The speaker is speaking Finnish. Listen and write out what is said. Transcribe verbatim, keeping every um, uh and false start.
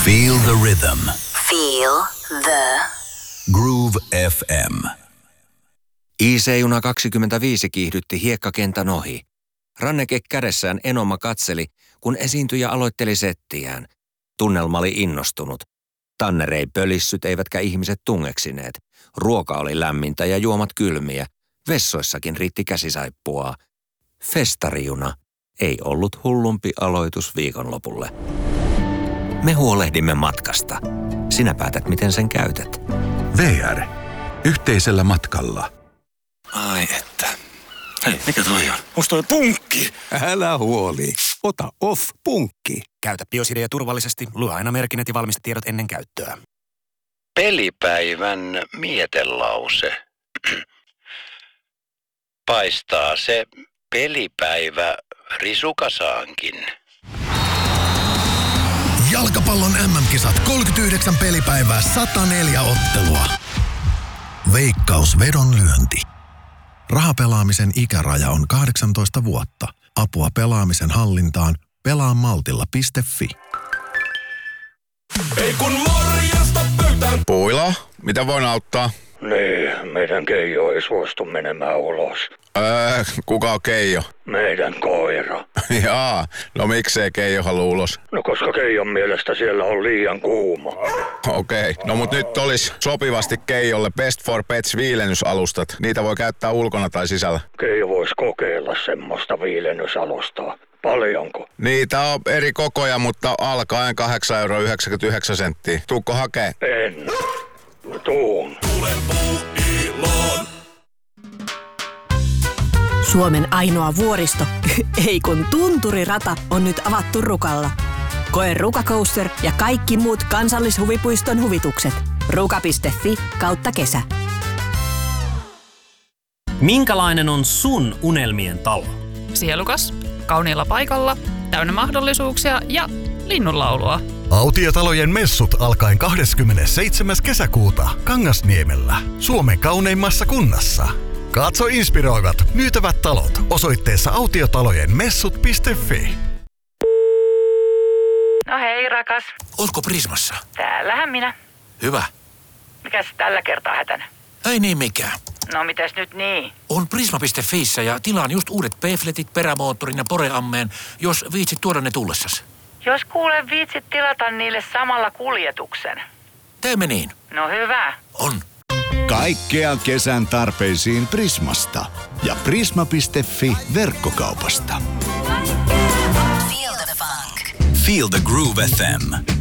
Feel the rhythm. Feel the Groove F M. I C-juna kaksikymmentäviisi kiihdytti hiekkakentän ohi. Ranneke kädessään Enoma katseli, kun esiintyjä aloitteli settiään. Tunnelma oli innostunut. Tanner ei pölissyt eivätkä ihmiset tungeksineet. Ruoka oli lämmintä ja juomat kylmiä. Vessoissakin riitti käsisaippuaa. Festarijuna ei ollut hullumpi aloitus viikonlopulle. Me huolehdimme matkasta. Sinä päätät, miten sen käytät. V R. Yhteisellä matkalla. Ai että. Hei, mikä toi on? Musta toi punkki! Älä huoli. Ota Off-punkki. Käytä Biosidea turvallisesti. Lue aina merkinnät ja valmistetiedot ennen käyttöä. Pelipäivän mietelause. Paistaa se pelipäivä risukasaankin. Jalkapallon M M-kisat kolmekymmentäyhdeksän pelipäivää, sata neljä ottelua. Veikkaus vedonlyönti. Rahapelaamisen ikäraja on kahdeksantoista vuotta. Apua pelaamisen hallintaan pelaamaltilla piste fi. Ei kun morjesta pöytään! Puila, mitä voin auttaa? Niin, meidän Keijo ei suostu menemään ulos. Öö, kuka on Keijo? Meidän koira. Jaa, no miksei Keijo halua ulos? No koska Keijon mielestä siellä on liian kuuma. Okei, okay. No mut nyt olisi sopivasti Keijolle Best for Pets viilennysalustat. Niitä voi käyttää ulkona tai sisällä. Keijo voisi kokeilla semmoista viilennysalustaa. Paljonko? Niitä on eri kokoja, mutta alkaen kahdeksan euroa yhdeksänkymmentäyhdeksän senttiä. Tuukko hakee? En. Tuun. Tule Puuiloon. Suomen ainoa vuoristo, ei kun tunturirata, on nyt avattu Rukalla. Koe Ruka Coaster ja kaikki muut kansallishuvipuiston huvitukset. ruka piste fi kautta kesä. Minkälainen on sun unelmien talo? Sielukas, kauniilla paikalla, täynnä mahdollisuuksia ja linnunlaulua. Autiotalojen messut alkaen kahdeskymmenesseitsemäs kesäkuuta Kangasniemellä, Suomen kauneimmassa kunnassa. Katso inspiroivat myytävät talot osoitteessa autiotalojen messut piste fi. No hei rakas. Ootko Prismassa? Täällähän minä. Hyvä. Mikäs tällä kertaa hätänä? Ei niin mikään. No mitäs nyt niin? On prisma piste fiissä ja tilaan just uudet P-fletit, perämoottorin ja poreammeen, jos viitsit tuoda ne tullessas. Jos kuule viitsit tilata niille samalla kuljetuksen. Teemme niin. No hyvä. On. Kaikkea kesän tarpeisiin Prismasta ja prisma piste fi verkkokaupasta. Feel the funk. Feel the Groove F M.